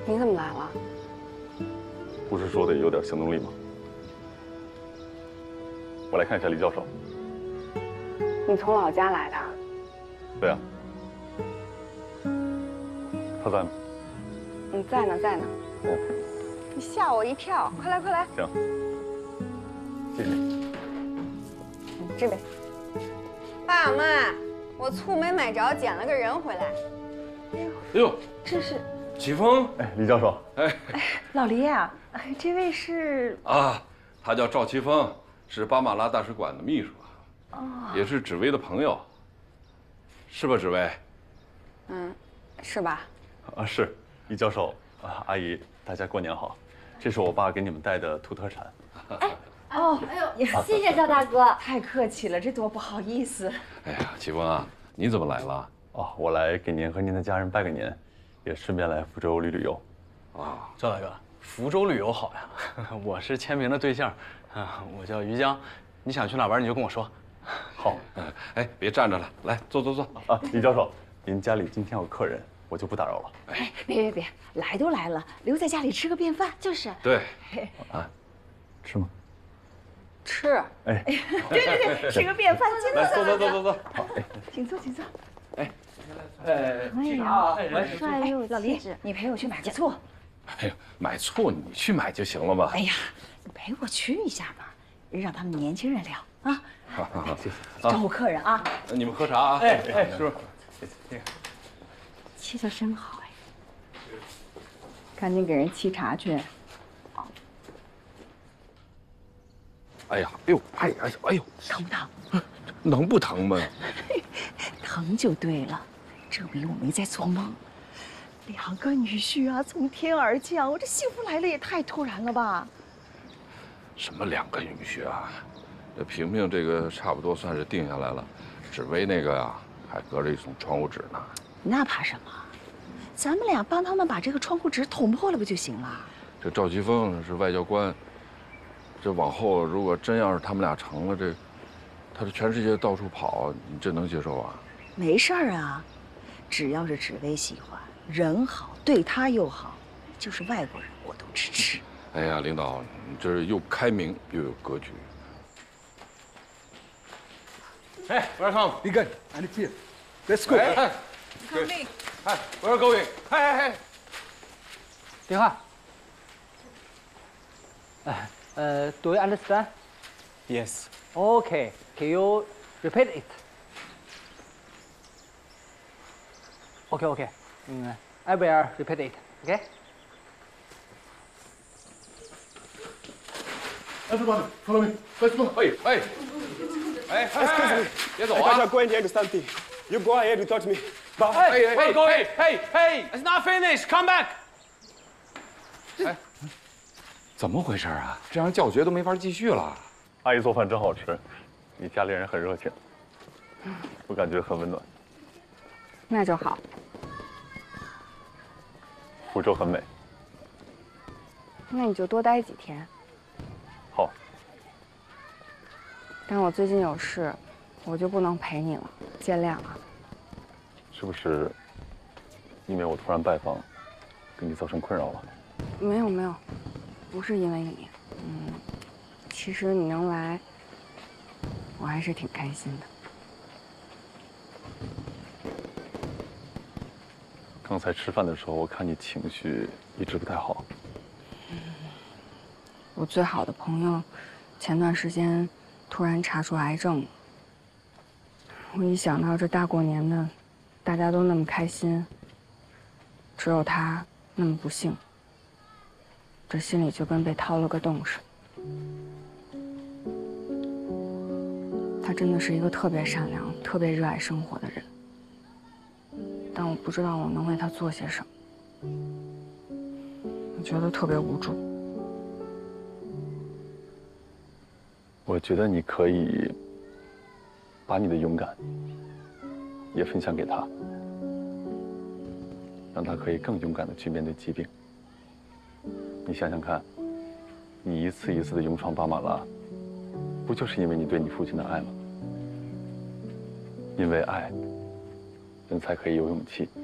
你怎么来了？ 不是说得有点行动力吗？我来看一下李教授。 你从老家来的？ 对啊。他在吗？ 在呢，在呢。 哦。 你吓我一跳！快来，快来。 行。谢谢。 这边。爸妈，我醋没买着，捡了个人回来。 哎呦， 这是启峰。 哎，李教授。 哎， 老黎啊，这位是啊，他叫赵奇峰，是巴马拉大使馆的秘书，也是芷薇的朋友，是吧，芷薇？ 是吧？ 啊，是。李教授啊，阿姨，大家过年好。这是我爸给你们带的土特产。 哦，哎呦，谢谢赵大哥， 太客气了，这多不好意思。 哎呀，启峰啊，你怎么来了？ 哦，我来给您和您的家人拜个年，也顺便来福州旅游。 啊， 赵大哥，福州旅游好呀，我是签名的对象，我叫于江，你想去哪玩你就跟我说。 好。 哎，别站着了，来坐坐坐。 啊，李教授，您家里今天有客人，我就不打扰了。 哎，别，来都来了，留在家里吃个便饭就是。 对。 啊，吃吗？ 吃。 哎， 对，吃个便饭，请来，坐。 好，哎， 请坐，请坐。 哎呀，帅又老李，你陪我去买个醋。 哎呀，买醋你去买就行了嘛。 哎呀，你陪我去一下嘛，让他们年轻人聊啊。 好，谢谢。 招呼客人啊。 你们喝茶啊？ 哎，师傅，这个气色真好哎。 赶紧给人沏茶去。 哎呀，哎呦，哎呦， 疼不疼？ 能不疼吗？ 疼就对了，证明我没在做梦。2个女婿啊，从天而降，我这幸福来了也太突然了吧？ 什么2个女婿啊？这萍萍这个差不多算是定下来了，芷薇那个啊，还隔着一层窗户纸呢。 那怕什么？咱们俩帮他们把这个窗户纸捅破了不就行了？ 这赵奇峰是外交官，这往后如果真要是他们俩成了，他这全世界到处跑，你这能接受啊？ 没事儿啊，只要是芷薇喜欢，人好，对她又好，就是外国人我都支持。 哎呀，领导，你这是又开明又有格局。 哎，Welcome， Be good. And it's here. Let's go. Coming. Hi, where are you going? Hey. 电话。Do you understand? Yes. Okay. Can you repeat it? Okay. I will repeat it. Okay? Everybody, follow me. Let's go. 哎，别走 I 啊！ can't go into something. You go ahead without me. Bye. Hey, where are you going? Hey, it's not finished. Come back. 怎么回事啊？这样教学都没法继续了。 阿姨做饭真好吃，你家里人很热情，我感觉很温暖。 那就好。 福州很美。 那你就多待几天。 好。 但我最近有事，我就不能陪你了，见谅啊。 是不是因为我突然拜访，给你造成困扰了？ 没有，不是因为你。其实你能来，我还是挺开心的。 刚才吃饭的时候，我看你情绪一直不太好。 我最好的朋友，前段时间突然查出癌症了。我一想到这大过年的，大家都那么开心，只有他那么不幸，这心里就跟被掏了个洞似的。他真的是一个特别善良、特别热爱生活的人，但我不知道我能为他做些什么，我觉得特别无助。 我觉得你可以把你的勇敢也分享给他，让他可以更勇敢地去面对疾病。你想想看，你一次一次的勇闯巴马拉，不就是因为你对你父亲的爱吗？因为爱，人才可以有勇气